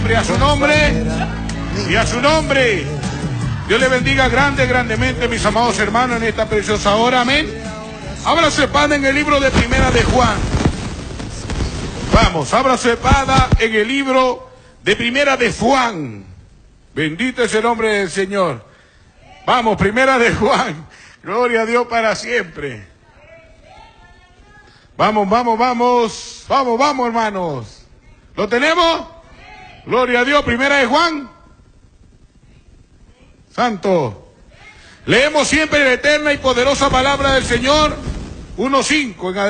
siempre. A su nombre y a su nombre. Dios le bendiga grandemente, mis amados hermanos, en esta preciosa hora. Amén. Abra su espada en el libro de Primera de Juan. Vamos, abra su espada en el libro de Primera de Juan. Bendito es el nombre del Señor. Vamos, Primera de Juan. Gloria a Dios para siempre. Vamos, hermanos. ¿Lo tenemos? Gloria a Dios. Primera de Juan. Santo. Leemos siempre la eterna y poderosa palabra del Señor. 1:5 en adelante.